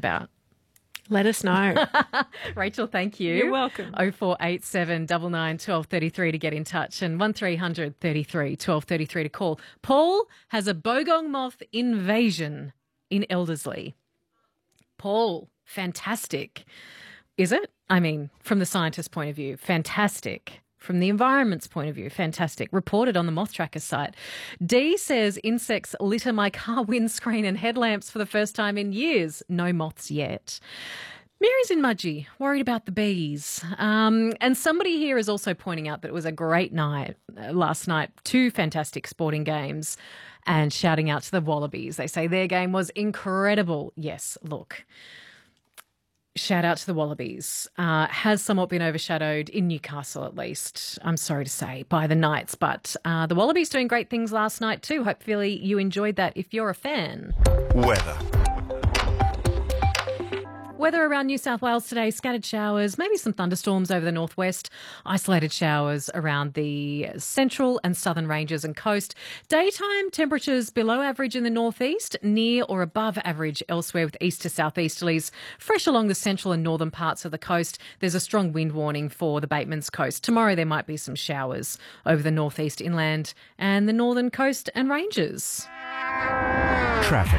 about? Let us know. Rachel, thank you. You're welcome. 0487 99 1233 to get in touch and 1300 33 1233 to call. Paul has a bogong moth invasion in Elderslie. Paul, fantastic. Is it? I mean, from the scientist's point of view, fantastic. From the environment's point of view, fantastic. Reported on the Moth Tracker site. Dee says insects litter my car windscreen and headlamps for the first time in years. No moths yet. Mary's in Mudgee, worried about the bees. And somebody here is also pointing out that it was a great night last night. 2 fantastic sporting games and shouting out to the Wallabies. They say their game was incredible. Yes, look. Shout out to the Wallabies. Has somewhat been overshadowed in Newcastle, at least, I'm sorry to say, by the Knights. But the Wallabies doing great things last night too. Hopefully you enjoyed that if you're a fan. Weather. Weather around New South Wales today, scattered showers, maybe some thunderstorms over the northwest, isolated showers around the central and southern ranges and coast. Daytime temperatures below average in the northeast, near or above average elsewhere with east to southeasterlies. Fresh along the central and northern parts of the coast. There's a strong wind warning for the Batemans Coast. Tomorrow there might be some showers over the northeast inland and the northern coast and ranges. Traffic.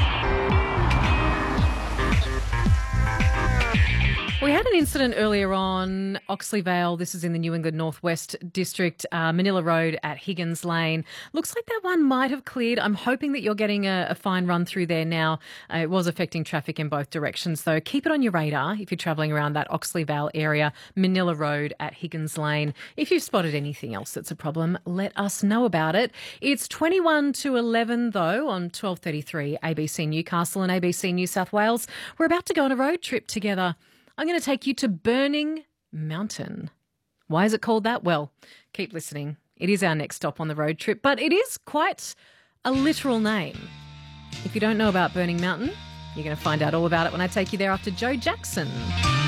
We had an incident earlier on Oxley Vale. This is in the New England Northwest District, Manila Road at Higgins Lane. Looks like that one might have cleared. I'm hoping that you're getting a fine run through there now. It was affecting traffic in both directions, though. Keep it on your radar if you're travelling around that Oxley Vale area, Manila Road at Higgins Lane. If you've spotted anything else that's a problem, let us know about it. It's 21 to 11, though, on 12:33 ABC Newcastle and ABC New South Wales. We're about to go on a road trip together. I'm going to take you to Burning Mountain. Why is it called that? Well, keep listening. It is our next stop on the road trip, but it is quite a literal name. If you don't know about Burning Mountain, you're going to find out all about it when I take you there after Joe Jackson.